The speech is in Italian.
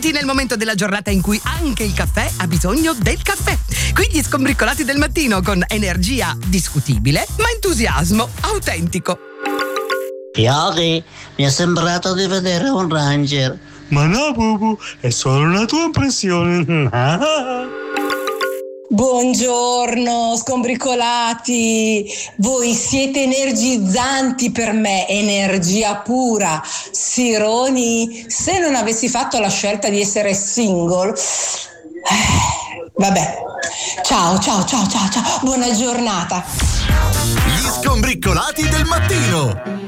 Benvenuti nel momento della giornata in cui anche il caffè ha bisogno del caffè. Qui gli Skombrickolati del mattino con energia discutibile, ma entusiasmo autentico. Yogi, mi è sembrato di vedere un ranger. Ma no, Bubu, è solo una tua impressione. Buongiorno Skombrickolati, voi siete energizzanti per me, energia pura. Sironi, se non avessi fatto la scelta di essere single, vabbè, ciao, buona giornata. Gli Skombrickolati del mattino.